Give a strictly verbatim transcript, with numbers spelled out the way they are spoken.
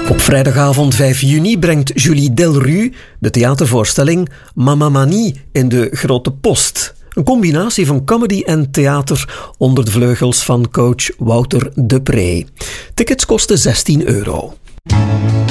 Op vrijdagavond vijf juni brengt Julie Delru de theatervoorstelling Mamma Manie in de Grote Post. Een combinatie van comedy en theater onder de vleugels van coach Wouter de Pre. Tickets kosten zestien euro.